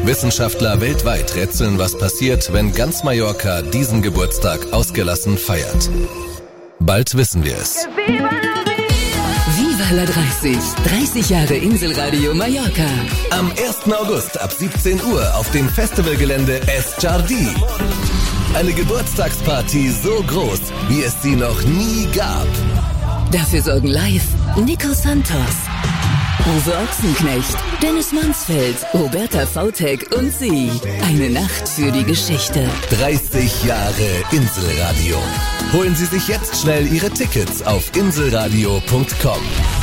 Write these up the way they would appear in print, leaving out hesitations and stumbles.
Wissenschaftler weltweit rätseln, was passiert, wenn ganz Mallorca diesen Geburtstag ausgelassen feiert. Bald wissen wir es. Viva la 30. 30 Jahre Inselradio Mallorca. Am 1. August ab 17 Uhr auf dem Festivalgelände Es Jardí. Eine Geburtstagsparty so groß, wie es sie noch nie gab. Dafür sorgen live Nico Santos, Uwe Ochsenknecht, Dennis Mansfeld, Roberta Vautek und sie. Eine Nacht für die Geschichte. 30 Jahre Inselradio. Holen Sie sich jetzt schnell Ihre Tickets auf inselradio.com.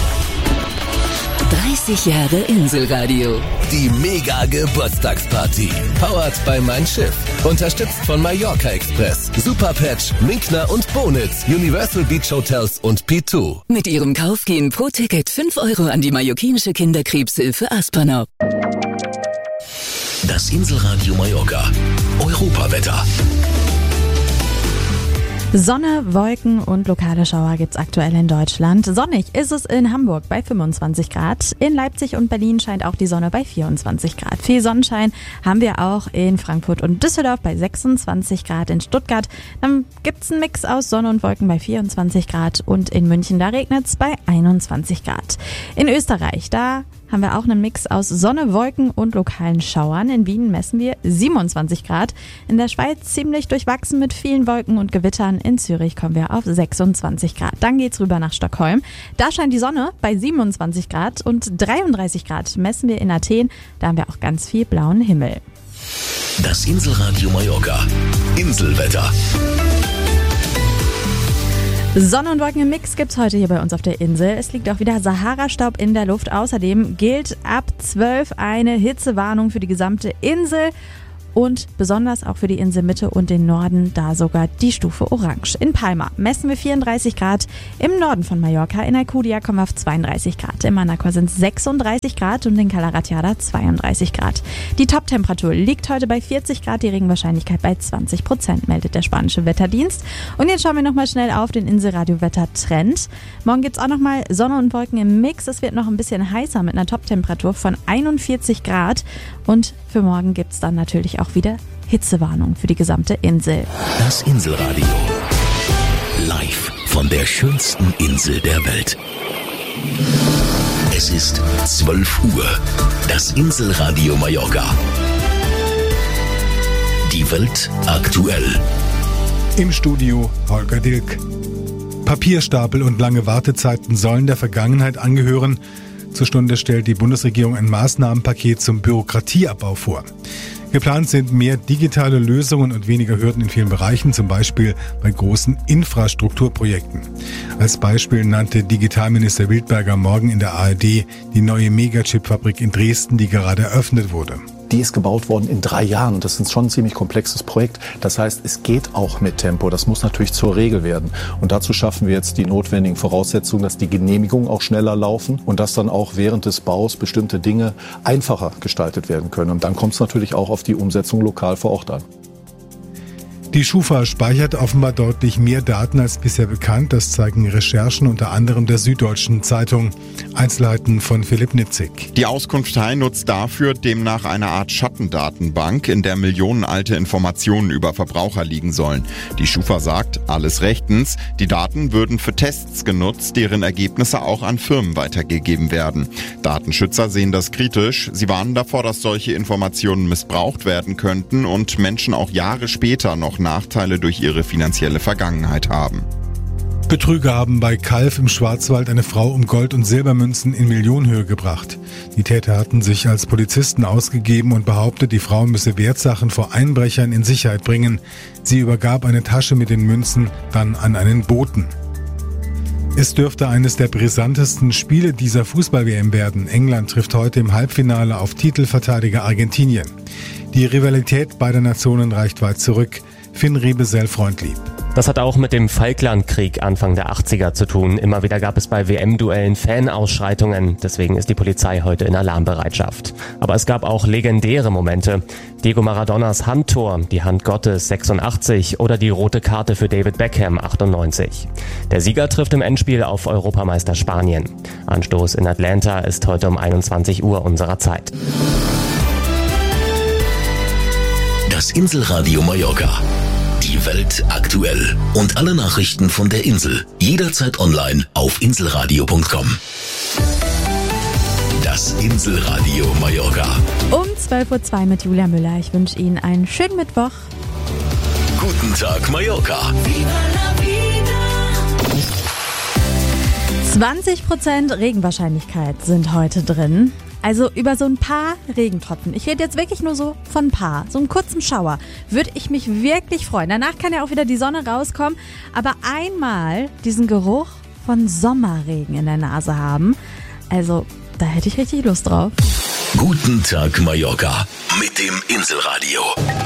30 Jahre Inselradio. Die Mega-Geburtstagsparty. Powered by Mein Schiff. Unterstützt von Mallorca Express, Superpatch, Minkner und Bonitz, Universal Beach Hotels und P2. Mit Ihrem Kauf gehen pro Ticket 5 € an die mallorquinische Kinderkrebshilfe Aspernau. Das Inselradio Mallorca. Europawetter. Sonne, Wolken und lokale Schauer gibt's aktuell in Deutschland. Sonnig ist es in Hamburg bei 25 Grad. In Leipzig und Berlin scheint auch die Sonne bei 24 Grad. Viel Sonnenschein haben wir auch in Frankfurt und Düsseldorf bei 26 Grad. In Stuttgart dann gibt's einen Mix aus Sonne und Wolken bei 24 Grad. Und in München, da regnet's bei 21 Grad. In Österreich, da haben wir auch einen Mix aus Sonne, Wolken und lokalen Schauern. In Wien messen wir 27 Grad. In der Schweiz ziemlich durchwachsen mit vielen Wolken und Gewittern. In Zürich kommen wir auf 26 Grad. Dann geht's rüber nach Stockholm. Da scheint die Sonne bei 27 Grad und 33 Grad messen wir in Athen. Da haben wir auch ganz viel blauen Himmel. Das Inselradio Mallorca. Inselwetter. Sonne und Wolken im Mix gibt's heute hier bei uns auf der Insel. Es liegt auch wieder Sahara-Staub in der Luft. Außerdem gilt ab 12 eine Hitzewarnung für die gesamte Insel. Und besonders auch für die Inselmitte und den Norden, da sogar die Stufe Orange. In Palma messen wir 34 Grad, im Norden von Mallorca, in Alcudia kommen wir auf 32 Grad, in Manacor sind es 36 Grad und in Cala Ratjada 32 Grad. Die Top-Temperatur liegt heute bei 40 Grad, die Regenwahrscheinlichkeit bei 20%, meldet der spanische Wetterdienst. Und jetzt schauen wir nochmal schnell auf den Inselradio-Wetter-Trend. Morgen gibt's auch nochmal Sonne und Wolken im Mix. Es wird noch ein bisschen heißer mit einer Top-Temperatur von 41 Grad. Und für morgen gibt's dann natürlich auch wieder Hitzewarnung für die gesamte Insel. Das Inselradio. Live von der schönsten Insel der Welt. Es ist 12 Uhr. Das Inselradio Mallorca. Die Welt aktuell. Im Studio Holger Dilk. Papierstapel und lange Wartezeiten sollen der Vergangenheit angehören. Zur Stunde stellt die Bundesregierung ein Maßnahmenpaket zum Bürokratieabbau vor. Geplant sind mehr digitale Lösungen und weniger Hürden in vielen Bereichen, zum Beispiel bei großen Infrastrukturprojekten. Als Beispiel nannte Digitalminister Wildberger morgen in der ARD die neue Megachip-Fabrik in Dresden, die gerade eröffnet wurde. Die ist gebaut worden in 3 Jahren und das ist schon ein ziemlich komplexes Projekt. Das heißt, es geht auch mit Tempo. Das muss natürlich zur Regel werden. Und dazu schaffen wir jetzt die notwendigen Voraussetzungen, dass die Genehmigungen auch schneller laufen und dass dann auch während des Baus bestimmte Dinge einfacher gestaltet werden können. Und dann kommt es natürlich auch auf die Umsetzung lokal vor Ort an. Die Schufa speichert offenbar deutlich mehr Daten als bisher bekannt. Das zeigen Recherchen unter anderem der Süddeutschen Zeitung. Einzelheiten von Philipp Nitzig. Die Auskunftei nutzt dafür demnach eine Art Schattendatenbank, in der millionenalte Informationen über Verbraucher liegen sollen. Die Schufa sagt, alles rechtens. Die Daten würden für Tests genutzt, deren Ergebnisse auch an Firmen weitergegeben werden. Datenschützer sehen das kritisch. Sie warnen davor, dass solche Informationen missbraucht werden könnten und Menschen auch Jahre später noch Nachteile durch ihre finanzielle Vergangenheit haben. Betrüger haben bei Calw im Schwarzwald eine Frau um Gold- und Silbermünzen in Millionenhöhe gebracht. Die Täter hatten sich als Polizisten ausgegeben und behauptet, die Frau müsse Wertsachen vor Einbrechern in Sicherheit bringen. Sie übergab eine Tasche mit den Münzen dann an einen Boten. Es dürfte eines der brisantesten Spiele dieser Fußball-WM werden. England trifft heute im Halbfinale auf Titelverteidiger Argentinien. Die Rivalität beider Nationen reicht weit zurück. Finn Riebesell-Freundlieb. Das hat auch mit dem Falklandkrieg Anfang der 80er zu tun. Immer wieder gab es bei WM-Duellen Fanausschreitungen. Deswegen ist die Polizei heute in Alarmbereitschaft. Aber es gab auch legendäre Momente. Diego Maradonas Handtor, die Hand Gottes 86 oder die rote Karte für David Beckham 98. Der Sieger trifft im Endspiel auf Europameister Spanien. Anstoß in Atlanta ist heute um 21 Uhr unserer Zeit. Das Inselradio Mallorca. Die Welt aktuell. Und alle Nachrichten von der Insel. Jederzeit online auf inselradio.com. Das Inselradio Mallorca. Um 12.02 Uhr mit Julia Müller. Ich wünsche Ihnen einen schönen Mittwoch. Guten Tag, Mallorca. 20% Regenwahrscheinlichkeit sind heute drin. Also über so ein paar Regentropfen. Ich rede jetzt wirklich nur so von ein paar. So einen kurzen Schauer. Würde ich mich wirklich freuen. Danach kann ja auch wieder die Sonne rauskommen. Aber einmal diesen Geruch von Sommerregen in der Nase haben. Also da hätte ich richtig Lust drauf. Guten Tag, Mallorca. Mit dem Inselradio.